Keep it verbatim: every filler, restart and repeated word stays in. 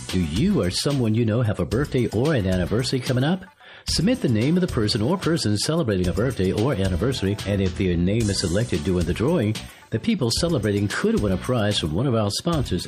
Do you or someone you know have a birthday or an anniversary coming up? Submit the name of the person or persons celebrating a birthday or anniversary, and if their name is selected during the drawing, the people celebrating could win a prize from one of our sponsors